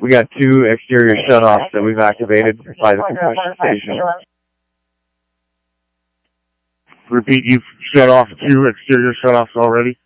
We got 2 exterior shutoffs that we've activated by the compression station. Repeat, you've shut off 2 exterior shutoffs already?